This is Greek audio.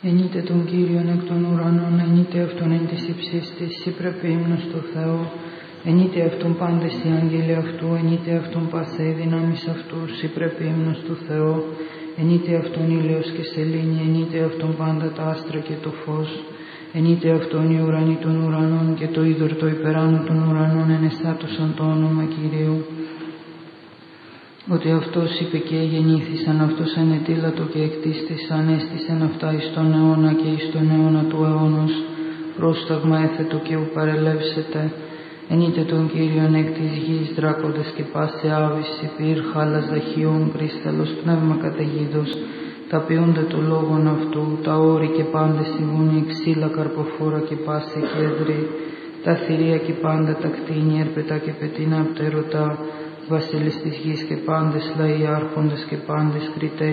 Ενείτε τον Κύριον εκ των ουρανών, ενείτε αυτόν εν της υψής της, συ-πρέπει ύμνος στο Θεό. Ενείτε αυτόν πάντες οι άγγελοι αυτού, ενείτε αυτόν πάσα οι δυνάμεις αυτού, συ-πρέπει ύμνος του Θεό. Ενείτε αυτόν ήλιος και σελήνη, ενείτε αυτόν πάντα τα άστρα και το φως. Ενείτε αυτόν οι ουρανοί των ουρανών και το είδωρ το υπεράνω των ουρανών ενεστάτωσαν το όνομα Κυρίου. Ότι αυτός είπε και γεννήθησαν, αυτός ανετήλατο και εκτίστησαν, έστησαν αυτά εις τον αιώνα και εις τον αιώνα του αιώνος. Πρόσταγμα έθετο και ου παρελεύσετε. Ενείτε τον Κύριον εκ της γης, δράκοντες και πάσε άβηση, πυρ, χάλας δαχιών, κρίσταλος, πνεύμα καταιγίδος. Τα ποιούνται το λόγον αυτού, τα όρη και πάντες οι βουνοί, ξύλα, καρποφόρα και πάση κέντρη. Τα θηρία και πάντα τα κτίνη, έρπετα και πετίνα πτερωτά. Βασίλης της γης και πάντες λαοί, άρχοντες και πάντες κριτές.